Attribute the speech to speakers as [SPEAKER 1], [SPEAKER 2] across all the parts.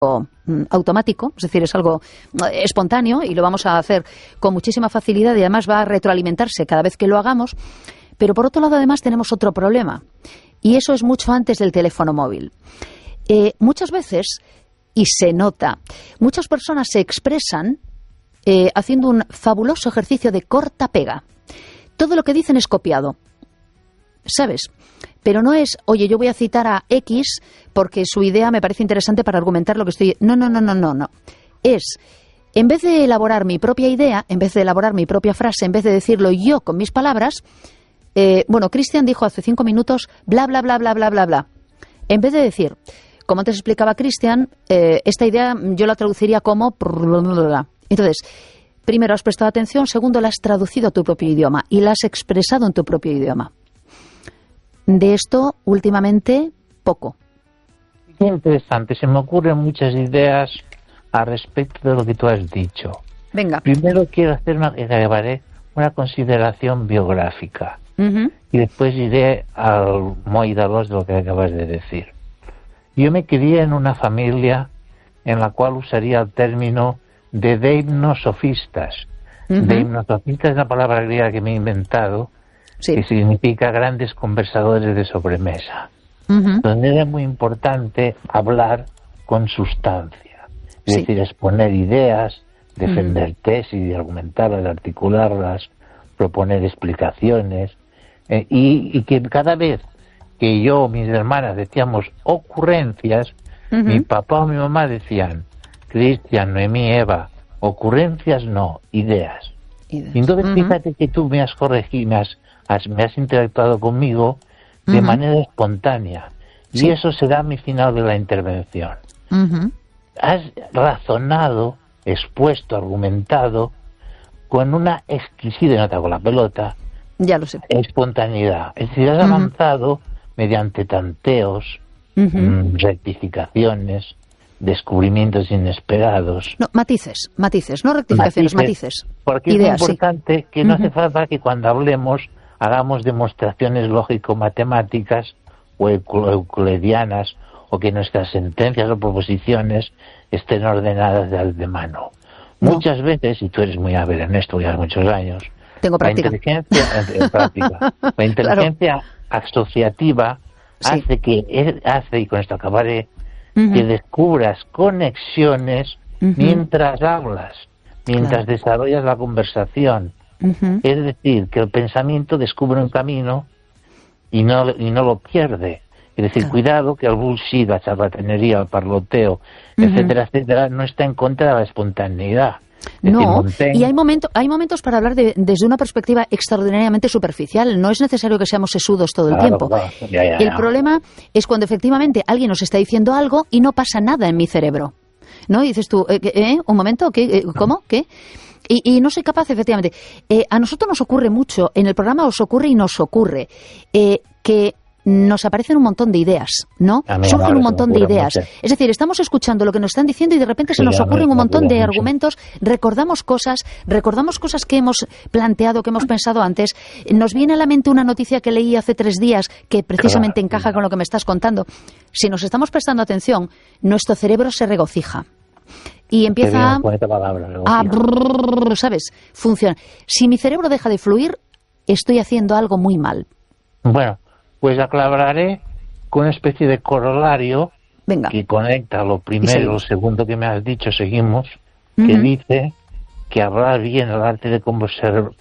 [SPEAKER 1] automático, es decir, es algo espontáneo y lo vamos a hacer con muchísima facilidad y además va a retroalimentarse cada vez que lo hagamos. Pero por otro lado, además, tenemos otro problema y eso es mucho antes del teléfono móvil. Muchas veces, y se nota, muchas personas se expresan haciendo un fabuloso ejercicio de corta-pega. Todo lo que dicen es copiado, ¿sabes? Pero no es, oye, yo voy a citar a X porque su idea me parece interesante para argumentar lo que estoy... No. Es, en vez de elaborar mi propia idea, en vez de elaborar mi propia frase, en vez de decirlo yo con mis palabras, Cristian dijo hace 5 minutos bla, bla, bla, bla, bla, bla, bla. En vez de decir, como antes explicaba Cristian, esta idea yo la traduciría como... Entonces, primero has prestado atención, segundo la has traducido a tu propio idioma y la has expresado en tu propio idioma. De esto, últimamente, poco.
[SPEAKER 2] Qué interesante. Se me ocurren muchas ideas al respecto de lo que tú has dicho.
[SPEAKER 1] Venga.
[SPEAKER 2] Primero quiero hacer una consideración biográfica. Y después iré al moidalos de lo que acabas de decir. Yo me crié en una familia en la cual usaría el término de deimnosofistas. Deimnosofistas es una palabra griega que me he inventado, sí, que significa grandes conversadores de sobremesa, donde era muy importante hablar con sustancia, es decir, exponer ideas, defender tesis, argumentarlas, articularlas, proponer explicaciones, y que cada vez que yo o mis hermanas decíamos ocurrencias, mi papá o mi mamá decían, Cristian, Noemí, Eva, ocurrencias no, ideas. Y entonces fíjate que tú me has corregido, me has interactuado conmigo de manera espontánea. Y eso será mi final de la intervención. Has razonado, expuesto, argumentado con una exquisita, no te hago la pelota,
[SPEAKER 1] ya lo sé,
[SPEAKER 2] espontaneidad. Es decir, has avanzado mediante tanteos, rectificaciones, descubrimientos inesperados.
[SPEAKER 1] No, matices, no rectificaciones, matices.
[SPEAKER 2] Porque ideas, es muy importante que no hace falta que cuando hablemos hagamos demostraciones lógico-matemáticas o euclidianas, o que nuestras sentencias o proposiciones estén ordenadas de antemano. Muchas veces, y tú eres muy hábil en esto, ya muchos años,
[SPEAKER 1] tengo práctica.
[SPEAKER 2] La inteligencia asociativa hace, y con esto acabaré, que descubras conexiones mientras hablas, mientras desarrollas la conversación. Es decir, que el pensamiento descubre un camino y no lo pierde. Es decir, cuidado que el bullshit, la charlatanería, el parloteo, etcétera, etcétera, no está en contra de la espontaneidad.
[SPEAKER 1] No, y hay momentos para hablar desde una perspectiva extraordinariamente superficial. No es necesario que seamos sesudos todo el tiempo.
[SPEAKER 2] Claro.
[SPEAKER 1] El problema es cuando efectivamente alguien nos está diciendo algo y no pasa nada en mi cerebro, ¿no? Y dices tú, un momento, ¿cómo? ¿Qué? Y no soy capaz, efectivamente. A nosotros nos ocurre mucho, en el programa os ocurre y nos ocurre, que nos aparecen un montón de ideas, ¿no? Surgen un montón de ideas. Mucho. Es decir, estamos escuchando lo que nos están diciendo y de repente se nos ocurren un montón de argumentos, recordamos cosas que hemos planteado, que hemos pensado antes, nos viene a la mente una noticia que leí hace 3 días que precisamente encaja con lo que me estás contando. Si nos estamos prestando atención, nuestro cerebro se regocija. Y empieza ¿sabes? Funciona. Si mi cerebro deja de fluir, estoy haciendo algo muy mal.
[SPEAKER 2] Bueno, pues aclararé con una especie de corolario que conecta lo primero y lo segundo que me has dicho, seguimos, que dice que hablar bien el arte de conversar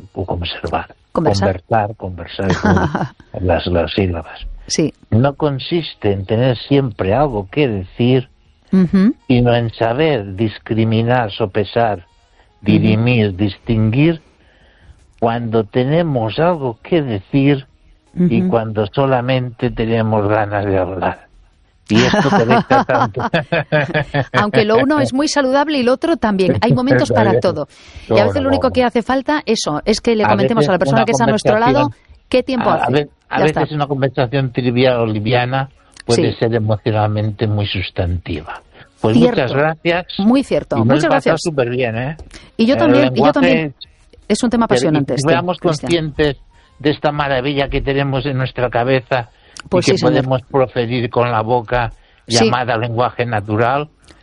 [SPEAKER 2] las sílabas.
[SPEAKER 1] Sí.
[SPEAKER 2] No consiste en tener siempre algo que decir, sino en saber discriminar, sopesar, dirimir, distinguir cuando tenemos algo que decir y cuando solamente tenemos ganas de hablar. Y esto conecta tanto.
[SPEAKER 1] Aunque lo uno es muy saludable y lo otro también. Hay momentos para todo. Y a veces lo único que hace falta, es que le comentemos a la persona que está a nuestro lado qué tiempo hace.
[SPEAKER 2] A veces una conversación trivial o liviana puede ser emocionalmente muy sustantiva. Pues
[SPEAKER 1] cierto.
[SPEAKER 2] Muchas gracias.
[SPEAKER 1] Muy cierto. Muchas gracias.
[SPEAKER 2] Súper bien, ¿eh?
[SPEAKER 1] Y yo también. Es un tema apasionante.
[SPEAKER 2] Seamos conscientes de esta maravilla que tenemos en nuestra cabeza, pues y que podemos proferir con la boca llamada lenguaje natural,